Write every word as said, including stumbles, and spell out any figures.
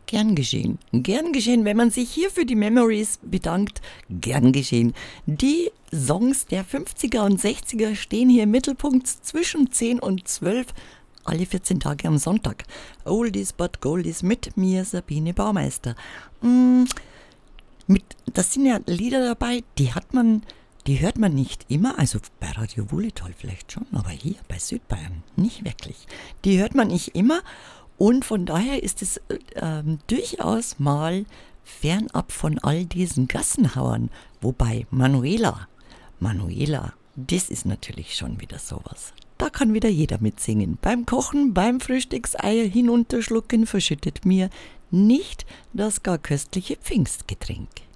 Gern geschehen. Gern geschehen, wenn man sich hier für die Memories bedankt. Gern geschehen. Die Songs der fünfziger und sechziger stehen hier im Mittelpunkt zwischen zehn und zwölf, alle vierzehn Tage am Sonntag. Oldies but Goldies mit mir, Sabine Baumeister. Mm, mit, das sind ja Lieder dabei, die hat man, die hört man nicht immer, also bei Radio Wulitol vielleicht schon, aber hier bei Südbayern nicht wirklich. Die hört man nicht immer. Und von daher ist es äh, durchaus mal fernab von all diesen Gassenhauern. Wobei Manuela, Manuela, das ist natürlich schon wieder sowas. Da kann wieder jeder mitsingen. Beim Kochen, beim Frühstückseier hinunterschlucken verschüttet mir nicht das gar köstliche Pfingstgetränk.